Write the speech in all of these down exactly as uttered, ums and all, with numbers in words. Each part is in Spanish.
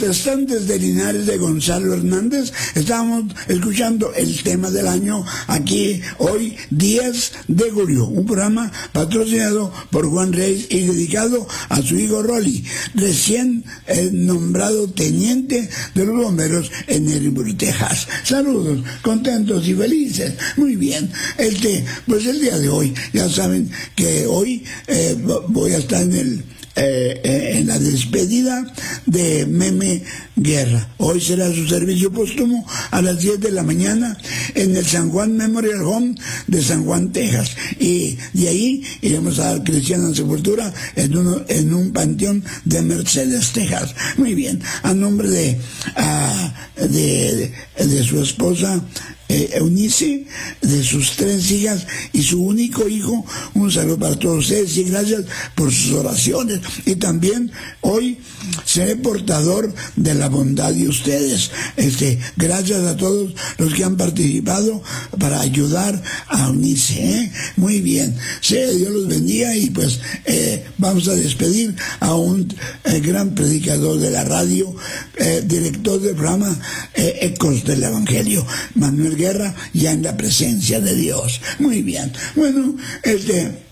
Protestantes de Linares de Gonzalo Hernández. Estábamos escuchando el tema del año aquí hoy diez de julio, un programa patrocinado por Juan Reyes y dedicado a su hijo Rolly, recién eh, nombrado teniente de los bomberos en Edinburgh, Texas. Saludos, contentos y felices. Muy bien. Este, pues el día de hoy, ya saben que hoy eh, voy a estar en el Eh, eh, en la despedida de Meme Guerra. Hoy será su servicio póstumo a las diez de la mañana en el San Juan Memorial Home de San Juan, Texas, y de ahí iremos a dar cristiana sepultura en, uno, en un panteón de Mercedes, Texas. Muy bien, a nombre de, uh, de, de su esposa Eh, Eunice, de sus tres hijas y su único hijo, un saludo para todos ustedes y gracias por sus oraciones. Y también hoy seré portador de la bondad de ustedes. Este, gracias a todos los que han participado para ayudar a Eunice, ¿eh? Muy bien. Sea Dios los bendiga y pues eh, vamos a despedir a un eh, gran predicador de la radio, eh, director del programa eh, Ecos del Evangelio, Manuel Guerra, ya en la presencia de Dios. Muy bien. Bueno, este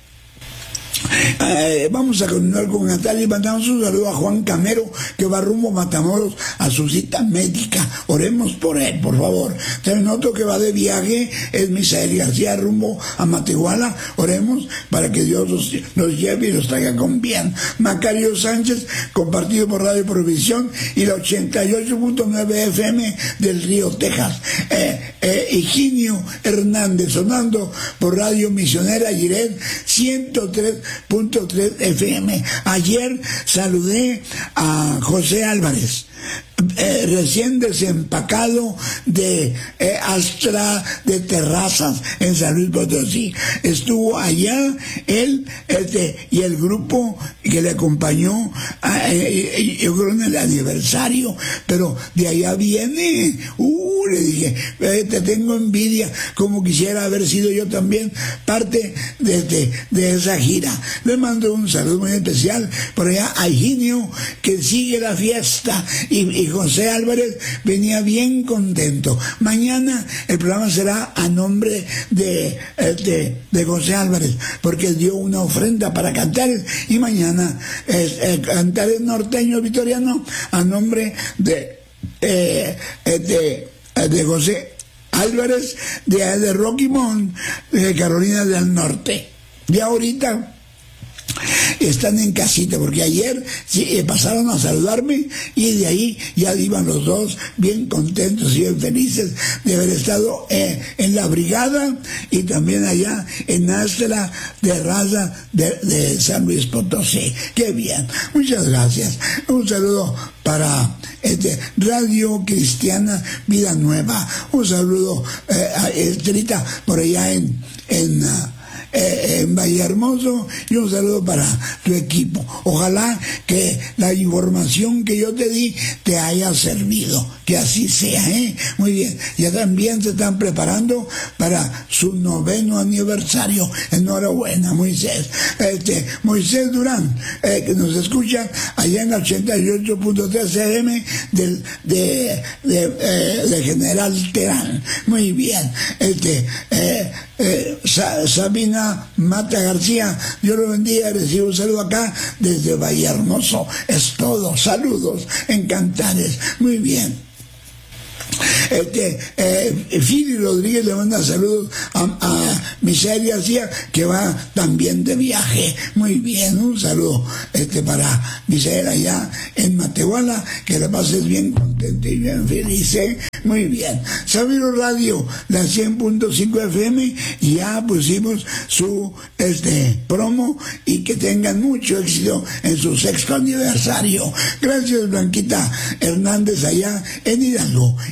Eh, vamos a continuar con Natalia y mandamos un saludo a Juan Camero, que va rumbo a Matamoros a su cita médica. Oremos por él, por favor. También otro que va de viaje es Misael García, rumbo a Matehuala. Oremos para que Dios los, los lleve y los traiga con bien. Macario Sánchez, compartido por Radio Provisión y la ochenta y ocho punto nueve F M del Río, Texas. Eh, eh, Higinio Hernández, sonando por Radio Misionera Giret ciento tres punto tres F M. Ayer saludé a José Álvarez, Eh, recién desempacado de eh, Astra de Terrazas en San Luis Potosí. Estuvo allá él este, y el grupo que le acompañó, eh, yo creo en el aniversario, pero de allá viene. Uh, le dije, eh, te tengo envidia, como quisiera haber sido yo también parte de, de, de esa gira. Le mando un saludo muy especial por allá a Higinio, que sigue la fiesta, y, y José Álvarez venía bien contento. Mañana el programa será a nombre de, de, de José Álvarez, porque dio una ofrenda para Cantares, y mañana es eh, Cantares Norteño Vitoriano a nombre de, eh, de, de José Álvarez de, de Rocky Mount, de Carolina del Norte. Y ahorita están en casita, porque ayer sí, eh, pasaron a saludarme y de ahí ya iban los dos bien contentos y bien felices de haber estado eh, en la brigada y también allá en Astra de Raza de, de San Luis Potosí. Qué bien, muchas gracias. Un saludo para este, Radio Cristiana Vida Nueva. Un saludo eh, a Estrita por allá en en uh, Eh, en Valle Hermoso, y un saludo para tu equipo. Ojalá que la información que yo te di te haya servido, que así sea, ¿eh? Muy bien. Ya también se están preparando para su noveno aniversario. Enhorabuena, Moisés. Este, Moisés Durán, eh, que nos escucha allá en la ochenta y ocho punto tres F M del, de, de, eh, de General Terán. Muy bien. Este, eh, eh, Sa, Sabina Mata García, Dios lo bendiga, recibo un saludo acá desde Valle Hermoso. Es todo, saludos en Cantares. Muy bien. Este, eh, Fili Rodríguez le manda saludos a, a Misael García, que va también de viaje. Muy bien, un saludo este para Misael allá en Matehuala, que la pases bien contento y bien feliz, ¿eh? Muy bien. Sabino Radio, la cien punto cinco F M, ya pusimos su este promo, y que tengan mucho éxito en su sexto aniversario. Gracias, Blanquita Hernández allá en Hidalgo. Y la,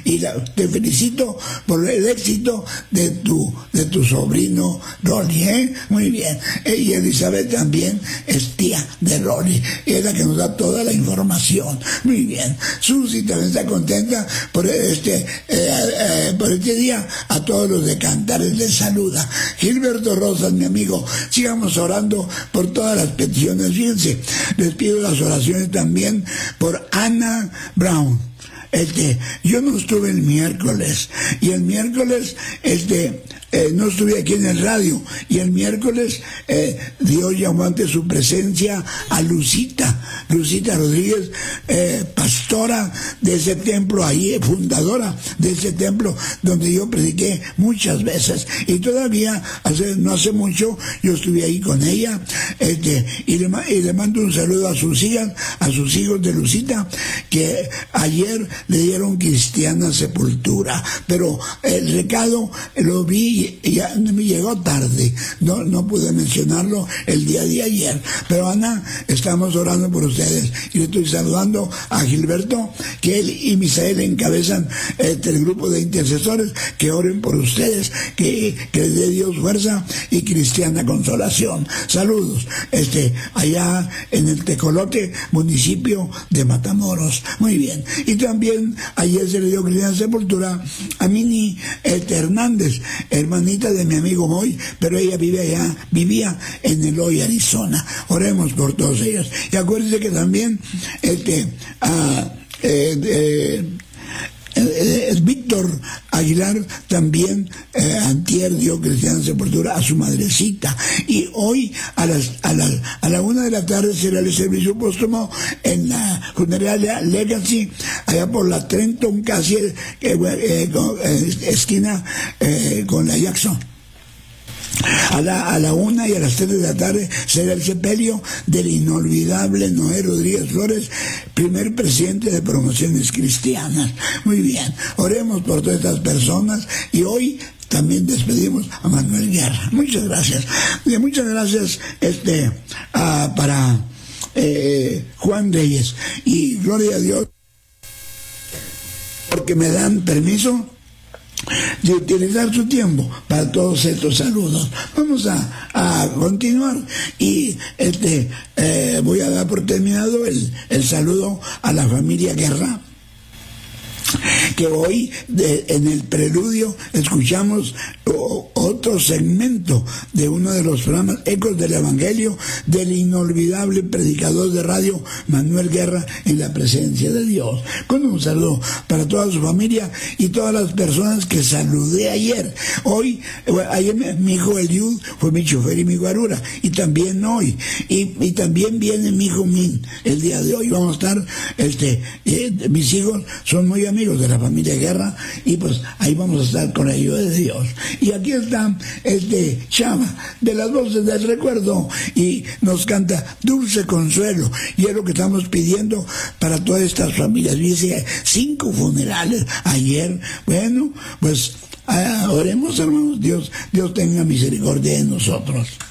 te felicito por el éxito de tu, de tu sobrino Rolly, ¿eh? Muy bien. Y Elizabeth también es tía de Rolly, es la que nos da toda la información. Muy bien. Susi también está contenta por este, eh, eh, por este día. A todos los de Cantares les saluda. Gilberto Rosas, mi amigo, sigamos orando por todas las peticiones. Fíjense, les pido las oraciones también por Ana Brown. Este, yo no estuve el miércoles, y el miércoles, este, eh, no estuve aquí en el radio, y el miércoles eh, Dios llamó ante su presencia a Lucita, Lucita Rodríguez, eh, pastora de ese templo, ahí, fundadora de ese templo, donde yo prediqué muchas veces, y todavía, hace, no hace mucho, yo estuve ahí con ella, este, y le, y le mando un saludo a sus hijas, a sus hijos de Lucita, que ayer le dieron cristiana sepultura, pero el recado lo vi y ya me llegó tarde, no, no pude mencionarlo el día de ayer, pero Ana, estamos orando por ustedes, y le estoy saludando a Gilberto, que él y Misael encabezan este, el grupo de intercesores, que oren por ustedes, que, que les dé Dios fuerza y cristiana consolación. Saludos, este, allá en el Tecolote, municipio de Matamoros. Muy bien. Y también ayer se le dio cristiana sepultura a Mini este, Hernández, hermanita de mi amigo Moy, pero ella vive allá, vivía en Eloy, Arizona. Oremos por todos ellos. Y acuérdense que también este, ah, eh, eh, es Víctor Aguilar también eh, antier dio cristiana sepultura a su madrecita, y hoy a las a la a la una de la tarde será el servicio póstumo en la funeraria Legacy, allá por la Trenton, casi eh, eh, con, eh, esquina eh, con la Jackson. A la, a la una y a las tres de la tarde será el sepelio del inolvidable Noé Rodríguez Flores, primer presidente de Promociones Cristianas. Muy bien, oremos por todas estas personas, y hoy también despedimos a Manuel Guerra. Muchas gracias. Y muchas gracias este, a, para eh, Juan Reyes, y gloria a Dios porque me dan permiso de utilizar su tiempo para todos estos saludos. Vamos a, a continuar, y este eh, voy a dar por terminado el, el saludo a la familia Guerra, que hoy de, en el preludio escuchamos o, otro segmento de uno de los programas Ecos del Evangelio del inolvidable predicador de radio Manuel Guerra, en la presencia de Dios. Con un saludo para toda su familia y todas las personas que saludé ayer. Hoy, ayer mi hijo Eliud fue mi chofer y mi guarura, y también hoy, y, y también viene mi hijo Min el día de hoy. Vamos a estar, este, eh, mis hijos son muy amigos de la familia Guerra, y pues ahí vamos a estar con la ayuda de Dios. Y aquí está este Chama de las voces del recuerdo, y nos canta Dulce Consuelo, y es lo que estamos pidiendo para todas estas familias. Dice cinco funerales ayer. Bueno, pues ah, oremos, hermanos. Dios, Dios tenga misericordia de nosotros.